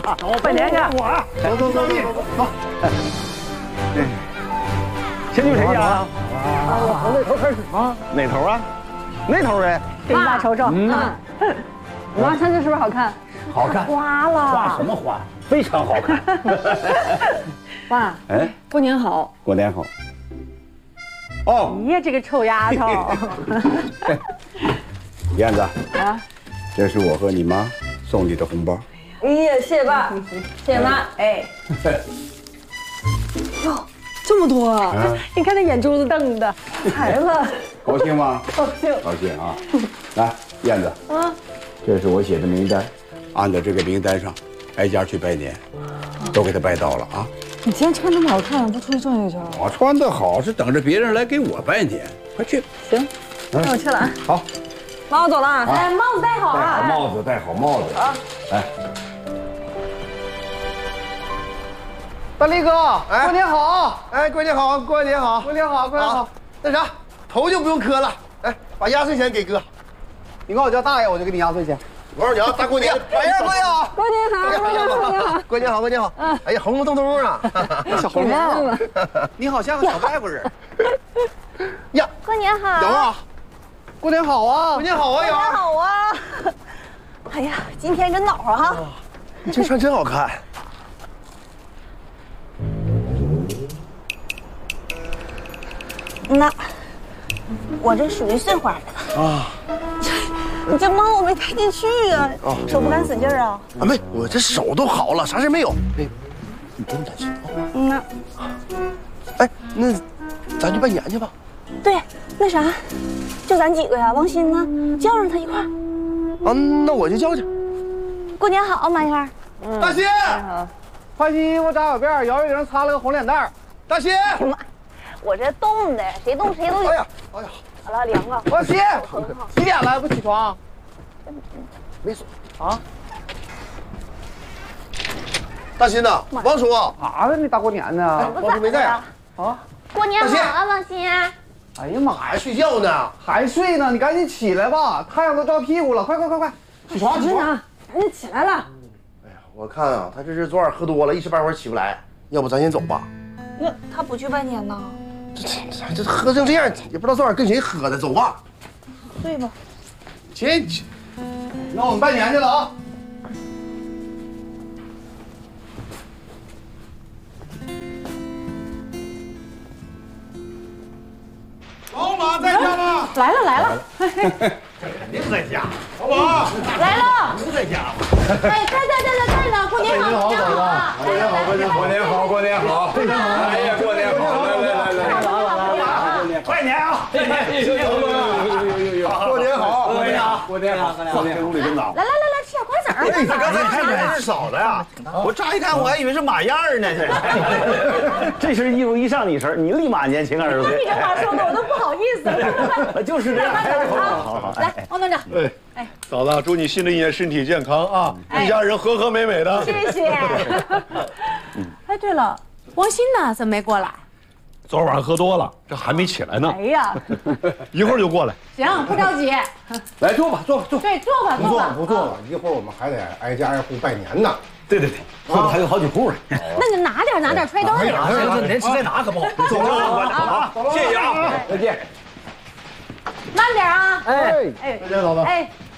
走，拜年去。 走。 先去谁家啊？ 我从那头开始啊。 哪头啊？那头呗。 给你爸瞅瞅。妈，穿这是不是好看？ 好看。 花了。 花什么花？非常好看。 爸， 哎， 过年好。 过年好。哦， 你呀，这个臭丫头。 燕子啊， 这是我和你妈送你的红包。 哎呀，谢谢爸，谢谢妈。哎。哟，这么多啊！你看那眼珠子瞪的，孩子。 高兴吗？ 高兴。 高兴啊！来，燕子。啊。这是我写的名单，按照这个名单上，挨家去拜年，都给他拜到了啊。 你今天穿这么好看，不出去转悠圈？ 我穿的好是等着别人来给我拜年，快去。 行，那我去了啊。 好， 妈，我走了啊。哎，帽子戴好啊。 戴好帽子，戴好帽子啊！来， 大力哥，过年好！哎，过年好，过年好，过年好，过年好。那啥，头就不用磕了，哎，把压岁钱给哥。你管我叫大爷，我就给你压岁钱。我说你要大过年，老爷过年好， 过年好，过年好，过年好， 过年好，过年好。哎呀，红红彤彤啊，小红帽，你好像个小外国人。呀， 过年好！ 有啊，过年好啊，过年好啊， 过年好啊！哎呀，今天真恼火哈！ 你这穿真好看。 那我这属于碎花的啊。你这帽没戴进去啊，手不敢使劲啊。 啊，没，我这手都好了，啥事没有。哎，你不用担心啊。哎，那咱去拜年去吧。 对，那啥，就咱几个呀，王鑫呢，叫上他一块儿。 啊，那我就叫去。 过年好，马燕。 大鑫，换新衣服，扎小辫，摇一铃，擦了个红脸蛋。大鑫， 哎呀妈，我这冻的，谁冻谁都有。 哎呀，哎呀。 好了，凉了。 王鑫，几点了？不起床？没锁啊。大鑫呐，王叔啥呢？你大过年的，王叔没在啊？啊？ 过年好啊，王鑫。 哎呀妈呀，睡觉呢？还睡呢？你赶紧起来吧，太阳都照屁股了！快快快快，起床起床！ 赶紧起来了。 哎呀，我看啊，他这是昨晚喝多了，一时半会儿起不来。要不咱先走吧？ 那他不去拜年呢？ 这喝成这样，也不知道昨晚跟谁喝的。走吧， 睡吧。 去，那我们拜年去了啊！老马在家吗？ 来了来了， 这肯定在家。老马来了， 不在家。 哎，在呢，过年好，过年好， 过年好，过年好，过年好，过年好，过年好！哎呀，过年好！来， 拜年啊！ 过年好，过年好，过年好，过年好！屋里真早。 来，吃点瓜子儿。 哎，你刚才看着是少的呀？我乍一看我还以为是马样呢。 这身衣服一上你身，你立马年轻20岁。 你这话说的我都不好意思了。 就是这样。 好，来，王团长。 哎，嫂子，祝你新的一年身体健康啊！一家人和和美美的。 谢谢。哎，对了，王鑫呢？怎么没过来？ 昨晚上喝多了，这还没起来呢。 哎呀， 一会儿就过来。 行，不着急。 来，坐吧，坐吧，坐。 对，坐吧，坐吧。 不坐了，一会儿我们还得挨家挨户拜年呢。 对，后头还有好几户呢。 那就拿点揣兜里。 行，连吃带拿可不好。走了，谢谢啊，再见。 慢点啊！ 哎， 哎， 再见，嫂子。 哎，